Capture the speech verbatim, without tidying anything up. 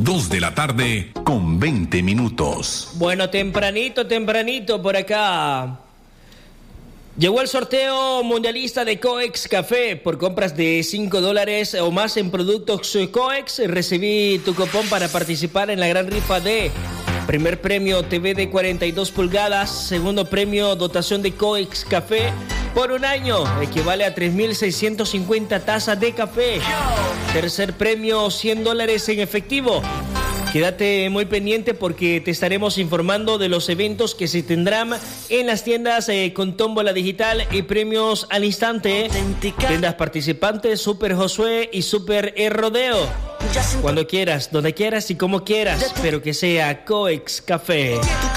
dos de la tarde con veinte minutos. Bueno, tempranito, tempranito por acá. Llegó el sorteo mundialista de Coex Café. Por compras de cinco dólares o más en productos Coex, recibí tu cupón para participar en la gran rifa de primer premio T V de cuarenta y dos pulgadas, segundo premio dotación de Coex Café por un año, equivale a tres mil seiscientos cincuenta tazas de café. Tercer premio cien dólares en efectivo. Quédate muy pendiente porque te estaremos informando de los eventos que se tendrán en las tiendas eh, con tómbola digital y premios al instante. Tiendas participantes Super Josué y Super E Rodeo. Cuando quieras, donde quieras y como quieras, pero que sea Coex Café.